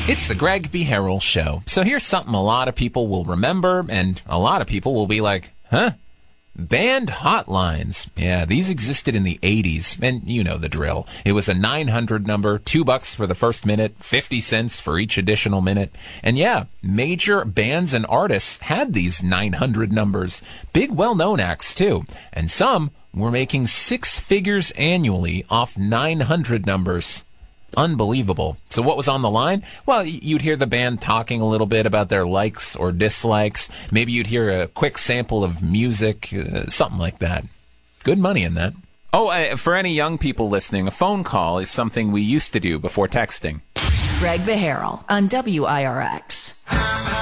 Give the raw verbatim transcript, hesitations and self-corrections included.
It's the Greg B. Harrell Show. So here's something a lot of people will remember, and a lot of people will be like, huh? Band hotlines. Yeah, these existed in the eighties, and you know the drill. It was a nine hundred number, two bucks for the first minute, fifty cents for each additional minute. And yeah, major bands and artists had these nine hundred numbers. Big well-known acts, too. And some were making six figures annually off nine hundred numbers. Unbelievable. So what was on the line? Well, you'd hear the band talking a little bit about their likes or dislikes. Maybe you'd hear a quick sample of music, uh, something like that. Good money in that. Oh, uh, for any young people listening, a phone call is something we used to do before texting. Greg Beharrell on W I R X.